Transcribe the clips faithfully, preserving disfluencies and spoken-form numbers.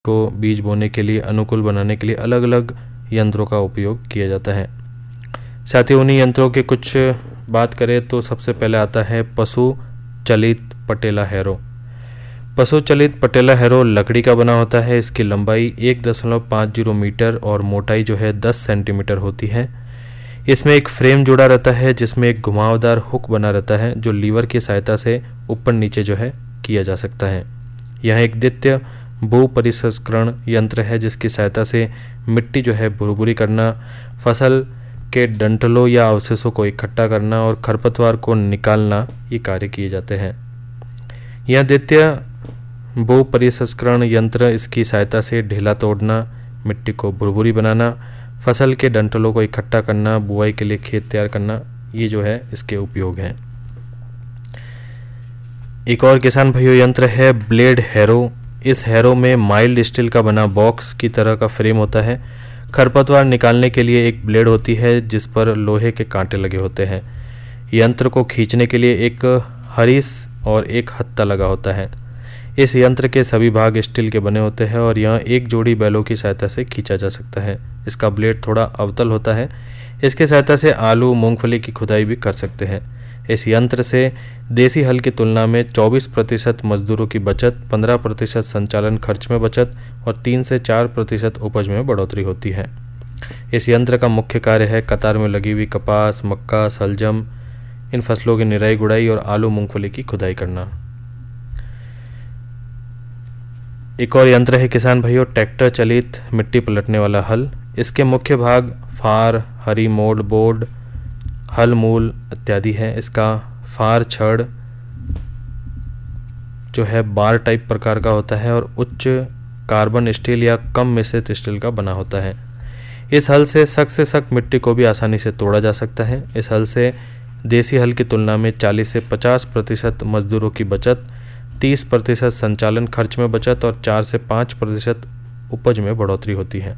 को बीज बोने के लिए अनुकूल बनाने के लिए अलग अलग यंत्रों का उपयोग किया जाता है। साथ ही उन्हीं यंत्रों के कुछ बात करें तो सबसे पहले आता है पशु चलित पटेला हैरो। पशु चलित पटेला हैरो लकड़ी का बना होता है। इसकी लंबाई एक दशमलव पाँच जीरो मीटर और मोटाई जो है दस सेंटीमीटर होती है। इसमें एक फ्रेम जुड़ा रहता है जिसमें एक घुमावदार हुक बना रहता है जो लीवर की सहायता से ऊपर नीचे जो है किया जा सकता है। यह एक द्वितीय भू परिसंस्करण यंत्र है जिसकी सहायता से मिट्टी जो है भुरभुरी करना, फसल के डंठलों या अवशेषों को इकट्ठा करना और खरपतवार को निकालना ये कार्य किए जाते हैं। यह द्वितीय भू परिसंस्करण यंत्र इसकी सहायता से ढेला तोड़ना, मिट्टी को भुरभुरी बनाना, फसल के डंठलों को इकट्ठा करना, बुआई के लिए खेत तैयार करना, ये जो है इसके उपयोग हैं। एक और किसान भाइयों यंत्र है ब्लेड हैरो। इस हैरो में माइल्ड स्टील का बना बॉक्स की तरह का फ्रेम होता है। खरपतवार निकालने के लिए एक ब्लेड होती है जिस पर लोहे के कांटे लगे होते हैं। यंत्र को खींचने के लिए एक हरीस और एक हत्था लगा होता है। इस यंत्र के सभी भाग स्टील के बने होते हैं और यह एक जोड़ी बैलों की सहायता से खींचा जा सकता है। इसका ब्लेड थोड़ा अवतल होता है। इसकी सहायता से आलू मूंगफली की खुदाई भी कर सकते हैं। इस यंत्र से देसी हल की तुलना में चौबीस प्रतिशत मजदूरों की बचत, पंद्रह प्रतिशत संचालन खर्च में बचत और तीन से चार प्रतिशत उपज में बढ़ोतरी होती है। इस यंत्र का मुख्य कार्य है कतार में लगी हुई कपास, मक्का, सलजम इन फसलों की निराई गुड़ाई और आलू मूंगफली की खुदाई करना। एक और यंत्र है किसान भाइयों ट्रैक्टर चलित मिट्टी पलटने वाला हल। इसके मुख्य भाग फार, हरी मोड़ बोर्ड, हल मूल इत्यादि है। इसका फार छड़ जो है बार टाइप प्रकार का होता है और उच्च कार्बन स्टील या कम मिश्रित स्टील का बना होता है। इस हल से सख्त से सख्त मिट्टी को भी आसानी से तोड़ा जा सकता है। इस हल से देसी हल की तुलना में चालीस से पचास प्रतिशत मजदूरों की बचत, तीस प्रतिशत संचालन खर्च में बचत और चार से पाँच प्रतिशत उपज में बढ़ोतरी होती है।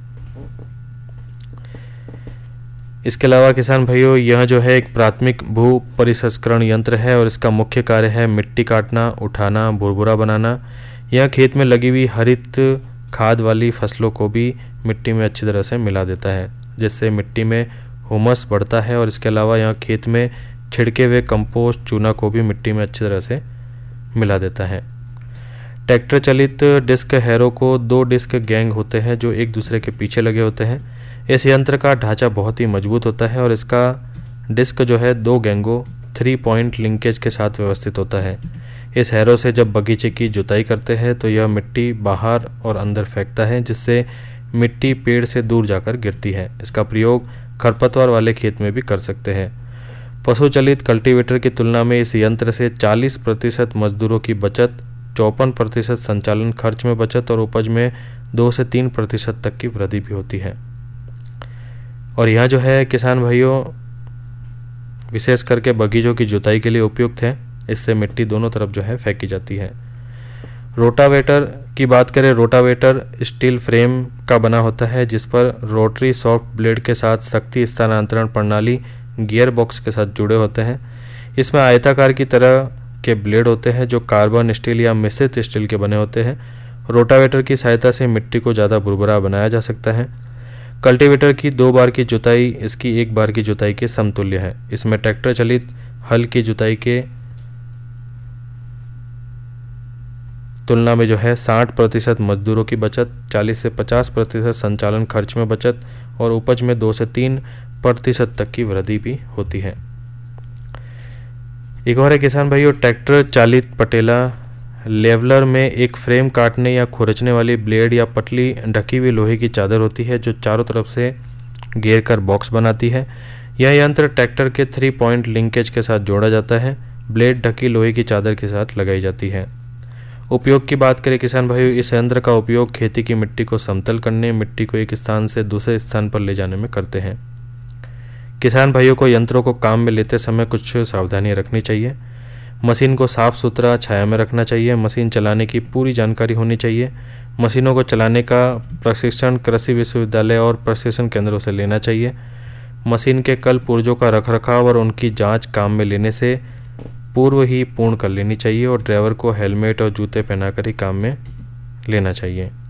इसके अलावा किसान भाइयों यह जो है एक प्राथमिक भू परिसंस्करण यंत्र है और इसका मुख्य कार्य है मिट्टी काटना, उठाना, भुरभुरा बनाना। यह खेत में लगी हुई हरित खाद वाली फसलों को भी मिट्टी में अच्छी तरह से मिला देता है जिससे मिट्टी में हुमस बढ़ता है और इसके अलावा यह खेत में छिड़के हुए कंपोस्ट चूना को भी मिट्टी में अच्छी तरह से मिला देता है। ट्रैक्टर चलित डिस्क हैरो को दो डिस्क गैंग होते हैं जो एक दूसरे के पीछे लगे होते हैं। इस यंत्र का ढांचा बहुत ही मजबूत होता है और इसका डिस्क जो है दो गैंगों थ्री पॉइंट लिंकेज के साथ व्यवस्थित होता है। इस हैरो से जब बगीचे की जुताई करते हैं तो यह मिट्टी बाहर और अंदर फेंकता है जिससे मिट्टी पेड़ से दूर जाकर गिरती है। इसका प्रयोग खरपतवार वाले खेत में भी कर सकते हैं। पशु चलित कल्टीवेटर की तुलना में इस यंत्र से चालीस प्रतिशत मजदूरों की बचत, चौपन प्रतिशत संचालन खर्च में बचत और उपज में दो से तीन प्रतिशत तक की वृद्धि भी होती है। और यह जो है किसान भाइयों विशेष करके बगीचों की जुताई के लिए उपयुक्त है। इससे मिट्टी दोनों तरफ जो है फेंकी जाती है। रोटावेटर की बात करें, रोटावेटर स्टील फ्रेम का बना होता है जिस पर रोटरी सॉफ्ट ब्लेड के साथ शक्ति स्थानांतरण प्रणाली गियर बॉक्स के साथ जुड़े होते हैं। इसमें आयताकार की तरह के ब्लेड होते हैं जो कार्बन स्टील या मिश्रित स्टील के बने होते हैं। रोटावेटर की सहायता से मिट्टी को ज़्यादा भुरभुरा बनाया जा सकता है। कल्टीवेटर की दो बार की जुताई इसकी एक बार की जुताई के समतुल्य है। इसमें ट्रैक्टर चलित हल की जुताई के तुलना में जो है साठ प्रतिशत मजदूरों की बचत, चालीस से पचास प्रतिशत संचालन खर्च में बचत और उपज में दो से तीन प्रतिशत तक की वृद्धि भी होती है। एक और है किसान भाइयों ट्रैक्टर चालित पटेला। लेवलर में एक फ्रेम काटने या खुरचने वाली ब्लेड या पतली ढकी हुई लोहे की चादर होती है जो चारों तरफ से घेर कर बॉक्स बनाती है। यह यंत्र ट्रैक्टर के थ्री पॉइंट लिंकेज के साथ जोड़ा जाता है। ब्लेड ढकी लोहे की चादर के साथ लगाई जाती है। उपयोग की बात करें किसान भाइयों, इस यंत्र का उपयोग खेती की मिट्टी को समतल करने, मिट्टी को एक स्थान से दूसरे स्थान पर ले जाने में करते हैं। किसान भाइयों को यंत्रों को काम में लेते समय कुछ सावधानियां रखनी चाहिए। मशीन को साफ सुथरा छाया में रखना चाहिए। मशीन चलाने की पूरी जानकारी होनी चाहिए। मशीनों को चलाने का प्रशिक्षण कृषि विश्वविद्यालय और प्रशिक्षण केंद्रों से लेना चाहिए। मशीन के कल पुर्जों का रखरखाव और उनकी जांच काम में लेने से पूर्व ही पूर्ण कर लेनी चाहिए और ड्राइवर को हेलमेट और जूते पहनाकर ही काम में लेना चाहिए।